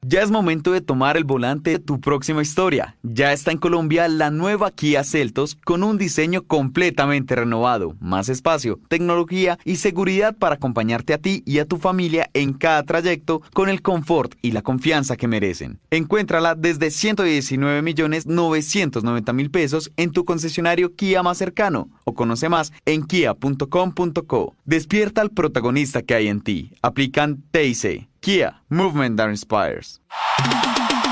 Ya es momento de tomar el volante de tu próxima historia. Ya está en Colombia la nueva Kia Seltos con un diseño completamente renovado, más espacio, tecnología y seguridad para acompañarte a ti y a tu familia en cada trayecto con el confort y la confianza que merecen. Encuéntrala desde 119.990.000 pesos en tu concesionario Kia más cercano o conoce más en kia.com.co. Despierta al protagonista que hay en ti. Aplican TIC. Kia, Movement that Inspires.